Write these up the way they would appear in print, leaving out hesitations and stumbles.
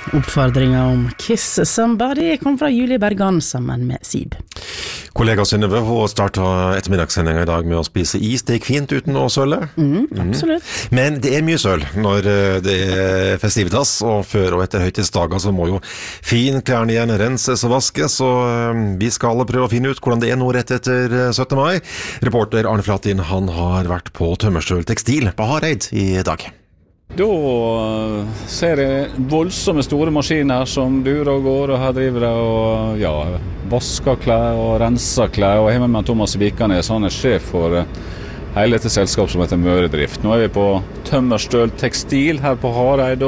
Oppfordringen om Kiss Somebody kom fra Julie Bergan sammen med Sib. Kollega Synnøve, hun startet ettermiddagssendingen I dag med å spise is. Det gikk fint uten å søle. Absolutt. Men det mye søl når det festivitas, og før og etter høytidsdager så må jo finklærne igjen renses og vaskes, og vi skal alle prøve å finne ut hvordan det nå rett etter 17. mai. Reporter Arne Flatin, han har vært på Tømmerstøl Tekstil på Hareid I dag. Da ser jeg voldsomme store maskiner som durer og går, og her driver det og vasker klær og renser klær, og jeg har med Thomas Vikanes, han sjef for hele dette selskapet som heter Møredrift. Nå vi på Tømmerstøl Tekstil her på Hareid,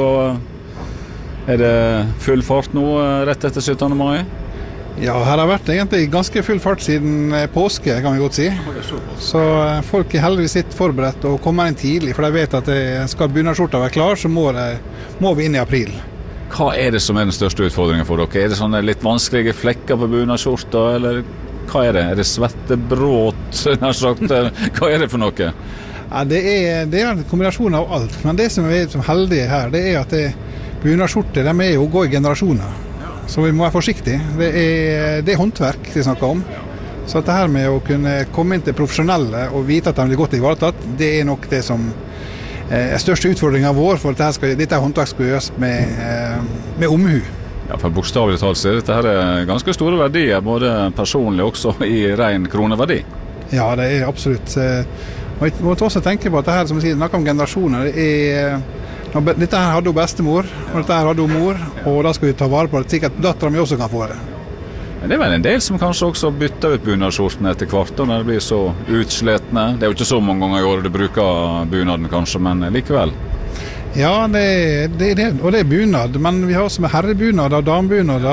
og det full fart nå rett etter 17. mai? Ja, her har vært egentlig ganske full fart siden påske, kan vi godt si. Så folk heldigvis litt forberedt og kommer inn tidlig, for de vet at skal bunadsskjorta være klar, så må vi inn I april. Hva det som den største utfordringen for dere? Det sånne litt vanskelige flekker på bunadsskjorta, eller hva det? Det svettebråt, nær sagt? Hva det for noe? Ja, det en kombinasjon av alt, men det som vi som heldige her, det at bunadsskjorter, de jo å gå I generasjoner. Så vi må være forsiktige. Det håndverk de snakker om. Så dette her med å kunne komme inn til profesjonelle og vite at de blir godt ivaretatt, det nok det som største utfordringen vår, for dette håndverk skal gjøres med omhu. Ja, for bokstavelig talt så dette her ganske store verdier, både personlig og også I ren kroneverdi. Ja, det absolutt. Og vi må også tenke på at det her, som vi sier, snakker om generasjoner, dette her hadde hun bestemor, og dette her hadde hun mor, og da skal vi ta vare på det, sikkert datteren min også kan få det. Men det vel en del som kanskje også bytter ut bunadsskjortene etter hvert, når det blir så utsletne. Det jo ikke så mange ganger I året du bruker bunaden kanskje, men likevel. Ja, og det bunad, men vi har også med herrebunad og damebunad,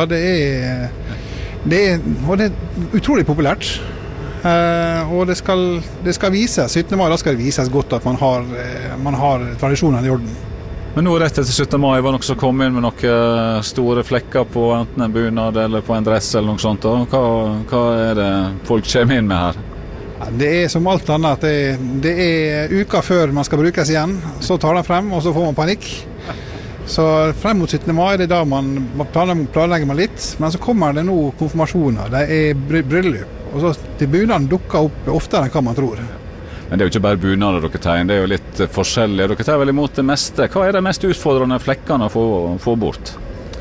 det utrolig populært. Og det skal vises, 17. mai da skal det vises godt at man har tradisjonene I orden. Men nå rett etter 17. mai var noe som kom inn med noen store flekker på enten en bunad eller på en dress eller noe sånt. Hva det folk kommer inn med her? Ja, det som alt annet, det uka før man skal brukes igjen, så tar de frem og så får man panikk. Så frem mot 17. mai, det da man planlegger man litt, men så kommer det nå konfirmasjoner, det bryllup, og så til bunaden dukker opp oftere enn hva man tror. Men det jo ikke bare bunader dere tegner, det jo litt forskjellig. Dere tar vel imot det meste. Hva de mest utfordrende flekkene å få bort?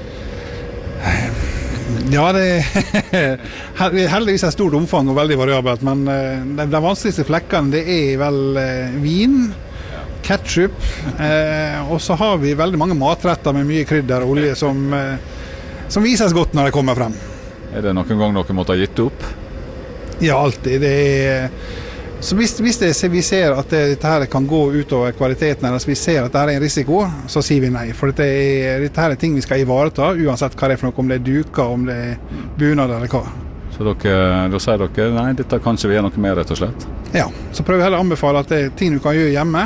Ja, det heldigvis et stort omfang og veldig variabelt, men de vanskeligste flekkene det vel vin, ketchup, og så har vi veldig mange matretter med mye krydder og olje som vises godt når de kommer frem. Det noen gang dere måtte ha gitt opp? Ja, alltid. Så hvis vi ser at dette her kan gå utover kvaliteten, eller hvis vi ser at dette en risiko, så sier vi nei. For dette her ting vi skal ivareta, uansett hva det for noe, om det duker, om det bunad eller hva. Så da sier dere, nei, dette kan ikke vi gjøre noe mer rett og slett? Ja, så prøver vi heller å anbefale at det ting du kan gjøre hjemme,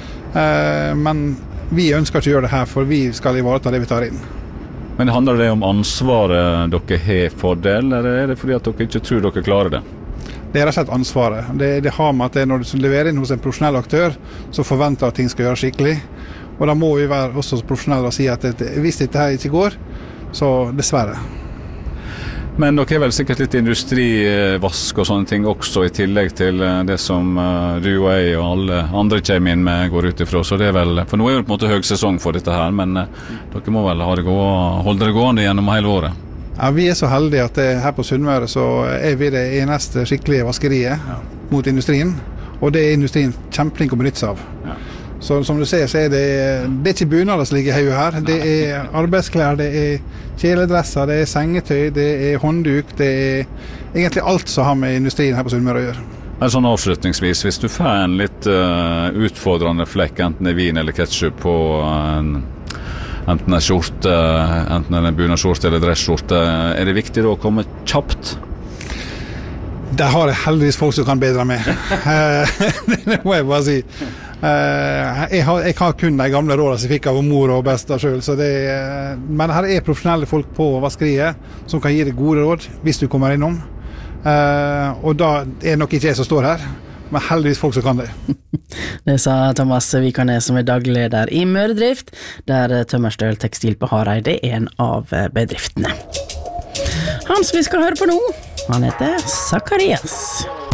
men vi ønsker ikke å gjøre det her, for vi skal ivareta det vi tar inn. Men handler det om ansvaret dere har for det, eller det fordi at dere ikke tror dere klarer det? Det rett og slett ansvaret. Det har med at når du leverer inn hos en profesjonell aktør, så forventer at ting skal gjøres skikkelig. Og da må vi være også profesjonelle og si at hvis dette her ikke går, så dessverre. Men dere har vel sikkert litt industrivask og sånne ting også, I tillegg til det som du og jeg og alle andre kommer inn med går ut ifra. Så det vel, for nå det på en måte høgsesong for dette her, men dere må vel holde det gående gjennom hele året. Ja, vi så heldige at her på Sunnmøre så vi det eneste skikkelige vaskeriet mot industrien, og det industrien kjempeflink å benytte seg av. Ja. Så som du ser, så det ikke bunader som ligger i hodet her. Det arbeidsklær, det kjeledresser, det sengetøy, det håndduk, det egentlig alt som har med industrien her på Sunnmøre å gjøre. Sånn avslutningsvis, hvis du får en litt utfordrende flekk, enten vin eller ketchup på enten en skjorte, enten en bunadsskjorte eller dressskjorte, det viktig da å komme kjapt? Det har jeg heldigvis folk som kan bedre med. Det må jeg bare si. Jeg har kun de gamle rådene som jeg fikk av mor og besta selv, men her profesjonelle folk på vaskeriet som kan gi deg gode råd hvis du kommer innom. Og da nok ikke jeg som står her, men heldigvis folk som kan det. Det sa Thomas Vikanes, som daglig leder i Møredrift, der Tømmerstøl Tekstil på Hareid er en av bedriftene. Han som vi skal høre på nå, han heter Zakarias.